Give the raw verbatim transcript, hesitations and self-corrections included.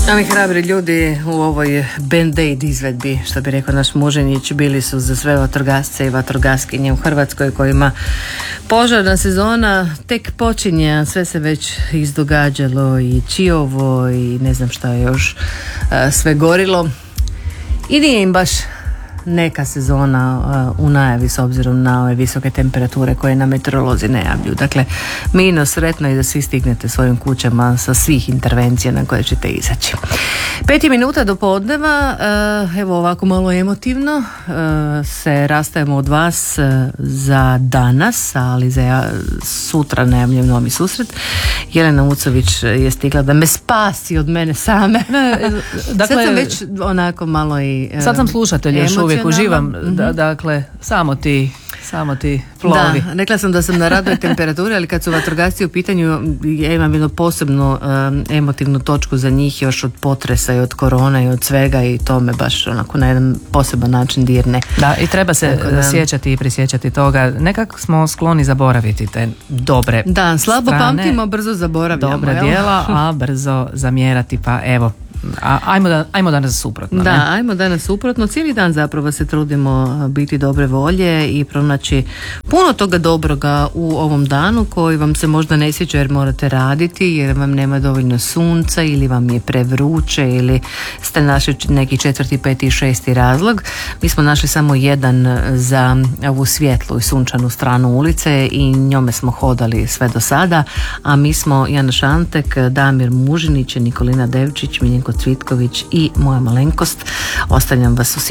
Ovi hrabri ljudi u ovoj band-aid izvedbi, što bi rekao naš Mužinić, bili su za sve vatrogasce i vatrogaskinje u Hrvatskoj kojima požarna sezona tek počinje, a sve se već izdogađalo i Čiovo i ne znam šta je još sve gorilo. I nije im baš neka sezona uh, u najavi s obzirom na ove visoke temperature koje nam meteorolozi najavljuju. Dakle, mino sretno i da svi stignete svojim kućama sa svih intervencija na koje ćete izaći. Peti minuta do podneva, uh, evo ovako malo emotivno, uh, se rastajemo od vas uh, za danas, ali za ja, sutra najavljujem novi susret. Jelena Ucović je stigla da me spasi od mene same. Ne, dakle, sad sam već onako malo i uh, sad sam slušatelj, još uvijek uživam, mm-hmm. da, dakle, samo ti, samo ti plovi. Da, rekla sam da sam na radnoj temperaturi, ali kad su vatrogasci u pitanju, ja imam jednu posebnu um, emotivnu točku za njih još od potresa i od korona i od svega i to me baš onako na jedan poseban način dirne. Da, i treba se da, sjećati i prisjećati toga. Nekako smo skloni zaboraviti te dobre Da, slabo strane, pamtimo, brzo zaboravljamo. Dobra jel? Djela, a brzo zamjerati, pa evo. A, ajmo, da, ajmo danas suprotno. Da, ne? ajmo danas suprotno. Cijeli dan zapravo se trudimo biti dobre volje i pronaći puno toga dobroga u ovom danu koji vam se možda ne sviđa jer morate raditi, jer vam nema dovoljno sunca ili vam je prevruće ili ste našli neki četvrti, peti i šesti razlog. Mi smo našli samo jedan za ovu svjetlu i sunčanu stranu ulice i njome smo hodali sve do sada, a mi smo Jana Šantek, Damir Mužinić, Nikolina Devčić, Miljenko Cvitković i moja malenkost. Ostavljam vas u